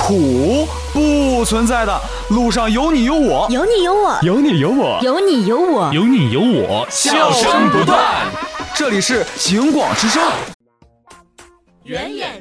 苦不存在的，路上有你有我， 有你有我， 有你有我， 有你有我， 有你有我， 笑声不断。这里是警广之声。 远远